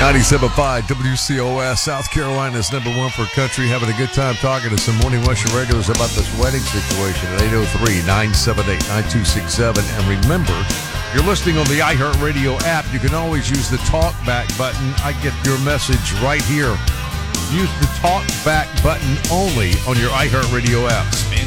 97.5 WCOS, South Carolina's #1 for country. Having a good time talking to some Morning Rush regulars about this wedding situation at 803-978-9267. And remember, you're listening on the iHeartRadio app. You can always use the talk back button. I get your message right here. Use the talk back button only on your iHeartRadio app.